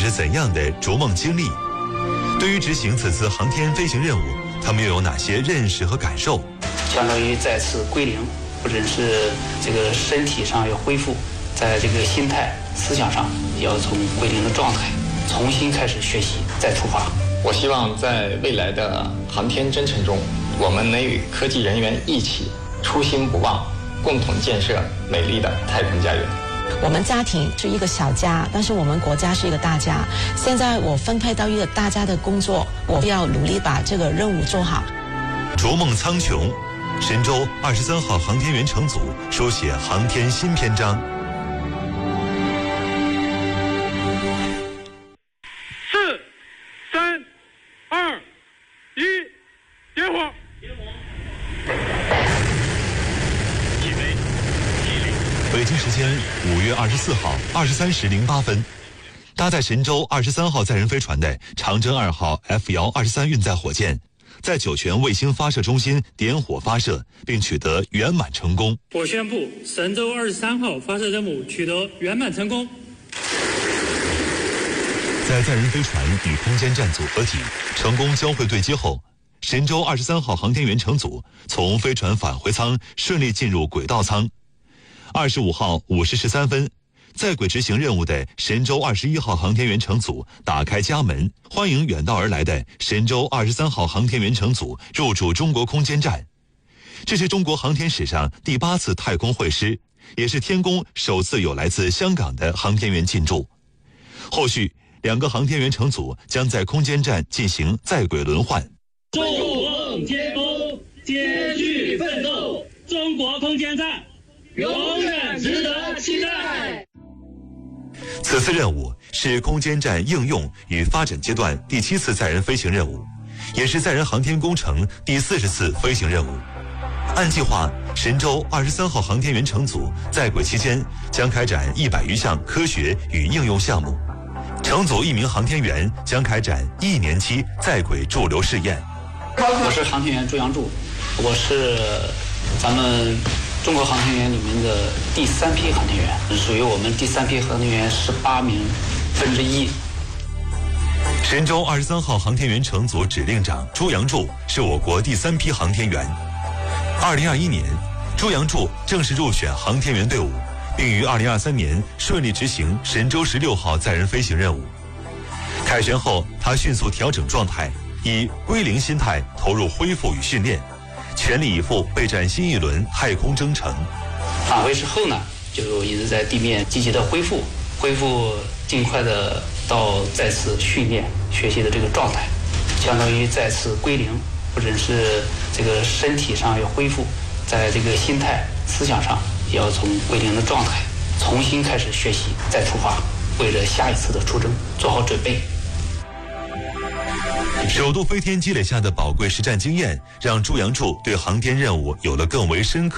着怎样的逐梦经历？对于执行此次航天飞行任务，他们又有哪些认识和感受？ 相当于再次归零，不仅是这个身体上要恢复，在这个心态、思想上要从归零的状态重新开始学习，再出发。 我希望在未来的航天征程中，我们能与科技人员一起初心不忘，共同建设美丽的太空家园。 我们家庭是一个小家，但是我们国家是一个大家。现在我分配到一个大家的工作，我要努力把这个任务做好。 逐梦苍穹，神舟23号航天员乘组书写航天新篇章。 4、3、2、1，点火！ 北京时间5月24号23时08分，搭载神舟23号载人飞船的长征2号 F-123运载火箭，在酒泉卫星发射中心点火发射，并取得圆满成功。 我宣布，神舟23号发射任务取得圆满成功。 在载人飞船与空间站组合体成功交会对接后，神舟23号航天员乘组从飞船返回舱顺利进入轨道舱。25号5时13分，在轨执行任务的神舟21号航天员乘组打开家门，欢迎远道而来的神舟23号航天员乘组入驻中国空间站。这是中国航天史上第8次太空会师，也是天宫首次有来自香港的航天员进驻。后续2个航天员乘组将在空间站进行在轨轮换。 筑梦天宫，艰巨奋斗，中国空间站永远值得期待。 此次任务是空间站应用与发展阶段第7次载人飞行任务，也是载人航天工程第40次飞行任务。按计划，神舟23号航天员乘组在轨期间将开展100余项科学与应用项目，乘组1名航天员将开展1年期在轨驻留试验。 我是航天员朱杨柱，我是咱们中国航天员里面的第3批航天员，属于我们第3批航天员18名分之一。 神舟23号航天员乘组指令长朱杨柱是我国第3批航天员。2021年，朱杨柱正式入选航天员队伍，并于2023年顺利执行神舟16号载人飞行任务。凯旋后，他迅速调整状态，以归零心态投入恢复与训练，全力以赴备战新一轮太空征程。 返回之后呢，就一直在地面积极的恢复，尽快的到再次训练学习的这个状态，相当于再次归零，不仅是这个身体上要恢复，在这个心态、思想上也要从归零的状态重新开始学习，再出发，为了下一次的出征做好准备。 首度飞天积累下的宝贵实战经验，让朱杨柱对航天任务有了更为深刻